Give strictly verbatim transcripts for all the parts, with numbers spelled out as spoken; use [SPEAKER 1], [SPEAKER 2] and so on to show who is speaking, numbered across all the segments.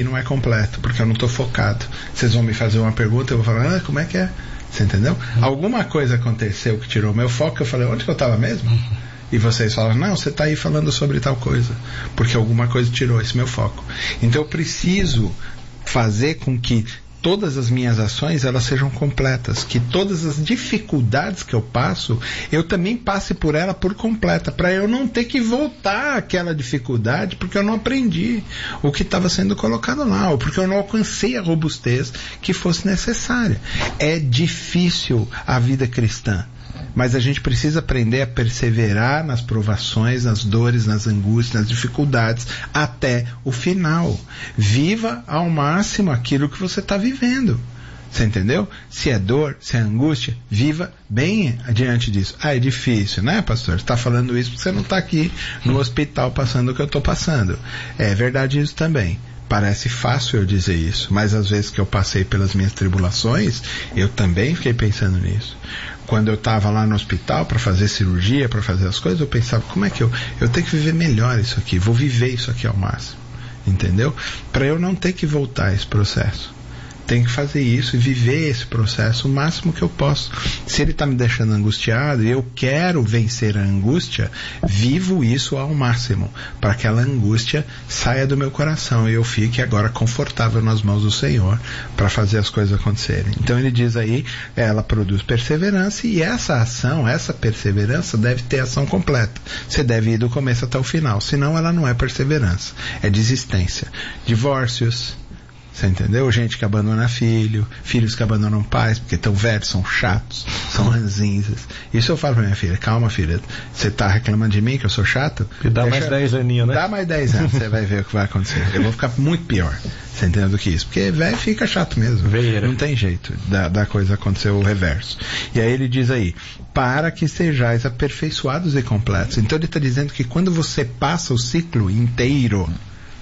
[SPEAKER 1] não é completo, porque eu não estou focado. Vocês vão me fazer uma pergunta, eu vou falar, ah, como é que é? Você entendeu? Uhum. Alguma coisa aconteceu que tirou o meu foco, eu falei, onde que eu estava mesmo? Uhum. E vocês falam, não, você está aí falando sobre tal coisa, porque alguma coisa tirou esse meu foco. Então eu preciso fazer com que todas as minhas ações elas sejam completas, que todas as dificuldades que eu passo, eu também passe por ela por completa, para eu não ter que voltar àquela dificuldade porque eu não aprendi o que estava sendo colocado lá, ou porque eu não alcancei a robustez que fosse necessária. É difícil a vida cristã, mas a gente precisa aprender a perseverar nas provações, nas dores, nas angústias, nas dificuldades, até o final. Viva ao máximo aquilo que você está vivendo. Você entendeu? Se é dor, se é angústia, viva bem adiante disso. Ah, é difícil, né, pastor? Você está falando isso porque você não está aqui no hospital passando o que eu estou passando. É verdade isso também. Parece fácil eu dizer isso, mas às vezes que eu passei pelas minhas tribulações, eu também fiquei pensando nisso. Quando eu estava lá no hospital para fazer cirurgia, para fazer as coisas, eu pensava, como é que eu... Eu tenho que viver melhor isso aqui, vou viver isso aqui ao máximo. Entendeu? Para eu não ter que voltar a esse processo. Tenho que fazer isso e viver esse processo o máximo que eu posso. Se ele está me deixando angustiado e eu quero vencer a angústia, vivo isso ao máximo, para que aquela angústia saia do meu coração e eu fique agora confortável nas mãos do Senhor para fazer as coisas acontecerem. Então ele diz aí, ela produz perseverança, e essa ação, essa perseverança deve ter ação completa. Você deve ir do começo até o final, senão ela não é perseverança, é desistência. Divórcios, você entendeu? Gente que abandona filho, filhos que abandonam pais porque estão velhos, são chatos, são ranzinzas. Isso eu falo pra minha filha, calma filha, você tá reclamando de mim que eu sou chato?
[SPEAKER 2] E dá Deixa... mais dez aninhos, né?
[SPEAKER 1] Dá mais dez anos, você vai ver o que vai acontecer. Eu vou ficar muito pior, você entendeu, do que isso? Porque velho fica chato mesmo. Veira. Não tem jeito da, da coisa acontecer o reverso. E aí ele diz aí, para que sejais aperfeiçoados e completos. Então ele está dizendo que quando você passa o ciclo inteiro,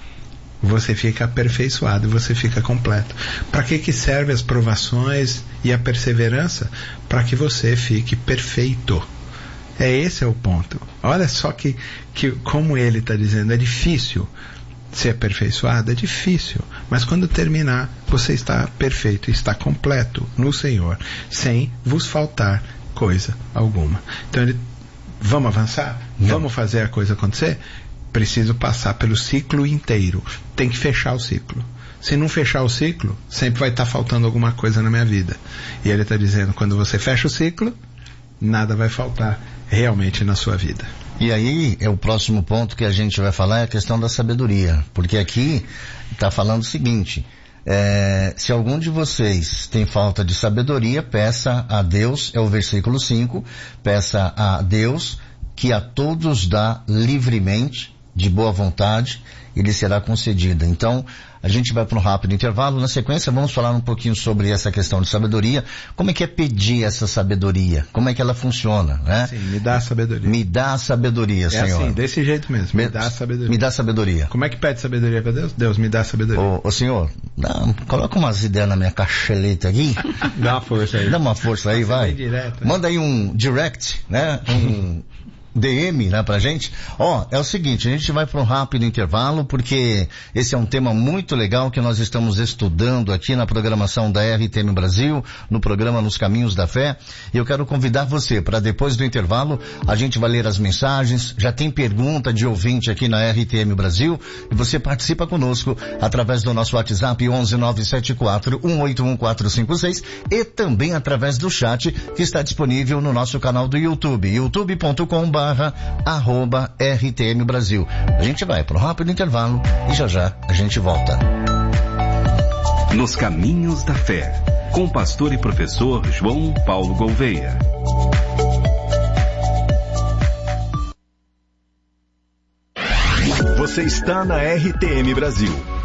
[SPEAKER 1] você fica aperfeiçoado e você fica completo. Para que que servem as provações e a perseverança? Para que você fique perfeito. É esse é o ponto. Olha só que, que como ele está dizendo, é difícil ser aperfeiçoado, é difícil, mas quando terminar, você está perfeito, está completo no Senhor, sem vos faltar coisa alguma. Então ele, vamos avançar? Não. Vamos fazer a coisa acontecer? Preciso passar pelo ciclo inteiro. Tem que fechar o ciclo. Se não fechar o ciclo, sempre vai estar faltando alguma coisa na minha vida. E ele está dizendo, quando você fecha o ciclo, nada vai faltar realmente na sua vida.
[SPEAKER 3] E aí, é o próximo ponto que a gente vai falar, é a questão da sabedoria. Porque aqui está falando o seguinte, é, se algum de vocês tem falta de sabedoria, peça a Deus, é o versículo cinco, peça a Deus que a todos dá livremente, de boa vontade, e lhe será concedida. Então, a gente vai para um rápido intervalo. Na sequência, vamos falar um pouquinho sobre essa questão de sabedoria. Como é que é pedir essa sabedoria? Como é que ela funciona, né?
[SPEAKER 1] Sim, me dá a sabedoria.
[SPEAKER 3] Me dá a sabedoria, é Senhor. É assim,
[SPEAKER 1] desse jeito mesmo. Me, me dá a sabedoria.
[SPEAKER 3] Me dá a sabedoria.
[SPEAKER 1] Como é que pede sabedoria para Deus? Deus, me dá a sabedoria.
[SPEAKER 3] Ô, ô Senhor, dá, coloca umas ideias na minha cacheleta aqui.
[SPEAKER 2] Dá uma força aí.
[SPEAKER 3] Dá uma força aí, vai.
[SPEAKER 1] Direto, né?
[SPEAKER 3] Manda aí um direct, né? Um... D M, né, pra gente. Ó, oh, é o seguinte, a gente vai para um rápido intervalo, porque esse é um tema muito legal que nós estamos estudando aqui na programação da R T M Brasil, no programa Nos Caminhos da Fé, e eu quero convidar você para depois do intervalo, a gente vai ler as mensagens, já tem pergunta de ouvinte aqui na R T M Brasil, e você participa conosco através do nosso WhatsApp onze nove sete quatro um oito um quatro cinco seis e também através do chat que está disponível no nosso canal do YouTube, youtube ponto com barra arroba R T M Brasil. A gente vai para um rápido intervalo e já já a gente volta.
[SPEAKER 4] Nos Caminhos da Fé, com o pastor e professor João Paulo Gouveia. Você está na R T M Brasil,